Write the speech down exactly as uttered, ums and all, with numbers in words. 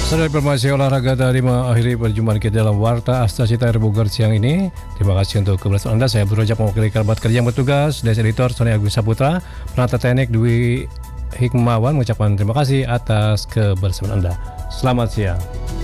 Saudara, informasi olahraga tadi mengakhiri perjumpaan kita dalam Warta Astasita Bogor siang ini. Terima kasih untuk kebersamaan Anda. Saya berucap mewakili kerabat kerja yang bertugas. Dari editor Sony Agus Saputra, penata teknik Dwi Hikmawan mengucapkan terima kasih atas kebersamaan Anda. Selamat siang.